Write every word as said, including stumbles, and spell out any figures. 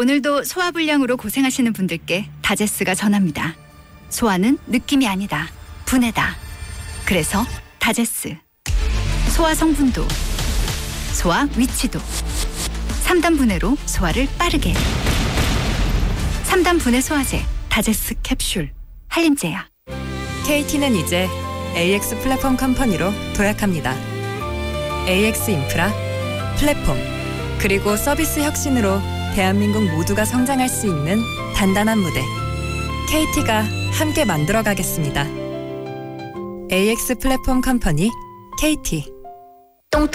오늘도 소화불량으로 고생하시는 분들께 다제스가 전합니다. 소화는 느낌이 아니다. 분해다. 그래서 다제스. 소화 성분도, 소화 위치도. 삼 단 분해로 소화를 빠르게. 삼 단 분해 소화제 다제스 캡슐. 한림제야. 케이티는 이제 에이엑스 플랫폼 컴퍼니로 도약합니다. 에이엑스 인프라, 플랫폼, 그리고 서비스 혁신으로 대한민국 모두가 성장할 수 있는 단단한 무대. 케이티가 함께 만들어가겠습니다. 에이엑스 플랫폼 컴퍼니 케이티.